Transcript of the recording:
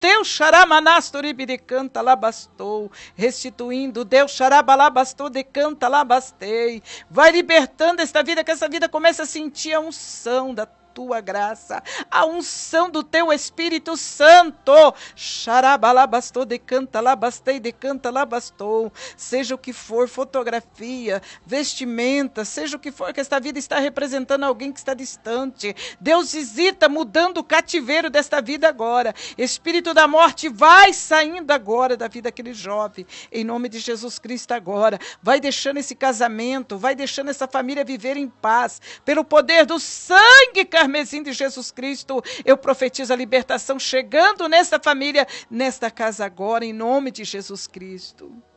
Deus xaramanastori canta lá bastou, restituindo, Deus xarabalabastou de canta lá bastei. Vai libertando esta vida, que essa vida comece a sentir a unção da tua graça, a unção do teu Espírito Santo. Xarabalabastou de canta lá bastei, de canta lá bastou. Seja o que for, fotografia, vestimenta, seja o que for, que esta vida está representando alguém que está distante. Deus visita, mudando o cativeiro desta vida agora. Espírito da morte, vai saindo agora da vida daquele jovem, em nome de Jesus Cristo agora. Vai deixando esse casamento, vai deixando essa família viver em paz, pelo poder do sangue carmesim de Jesus Cristo. Eu profetizo a libertação chegando nesta família, nesta casa agora, em nome de Jesus Cristo.